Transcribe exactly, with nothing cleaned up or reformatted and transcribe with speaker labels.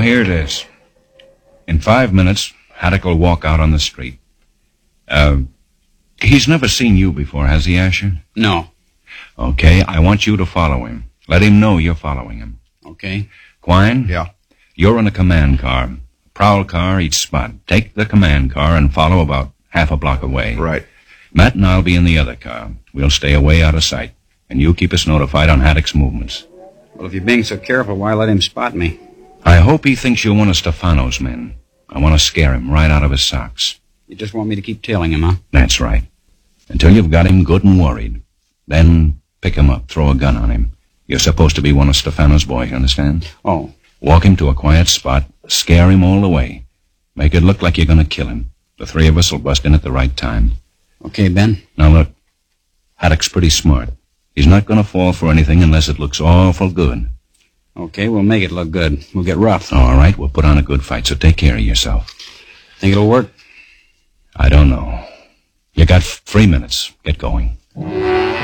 Speaker 1: Now, here it is. In five minutes, Haddock will walk out on the street. Uh, he's never seen you before, has he, Asher?
Speaker 2: No.
Speaker 1: Okay, I want you to follow him. Let him know you're following him.
Speaker 2: Okay.
Speaker 1: Quine?
Speaker 3: Yeah?
Speaker 1: You're in a command car. Prowl car each spot. Take the command car and follow about half a block away.
Speaker 3: Right.
Speaker 1: Matt and I'll be in the other car. We'll stay away out of sight. And you keep us notified on Haddock's movements.
Speaker 2: Well, if you're being so careful, why let him spot me?
Speaker 1: I hope he thinks you're one of Stefano's men. I want to scare him right out of his socks.
Speaker 2: You just want me to keep tailing him, huh?
Speaker 1: That's right. Until you've got him good and worried. Then pick him up, throw a gun on him. You're supposed to be one of Stefano's boys, understand?
Speaker 2: Oh.
Speaker 1: Walk him to a quiet spot, scare him all the way. Make it look like you're going to kill him. The three of us will bust in at the right time.
Speaker 2: Okay, Ben.
Speaker 1: Now look, Haddock's pretty smart. He's not going to fall for anything unless it looks awful good.
Speaker 2: Okay, we'll make it look good. We'll get rough.
Speaker 1: All right, we'll put on a good fight, so take care of yourself.
Speaker 2: Think it'll work?
Speaker 1: I don't know. You got three minutes. Get going.